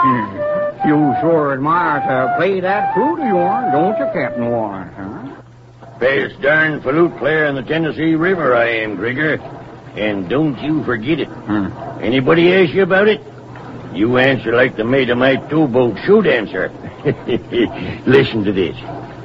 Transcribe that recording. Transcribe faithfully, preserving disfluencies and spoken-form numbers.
You sure admire to play that flute of yours, don't you, Captain Warren, huh? Best darn flute player in the Tennessee River I am, Grigger. And don't you forget it. Hmm. Anybody ask you about it? You answer like the mate of my towboat should answer. Listen to this.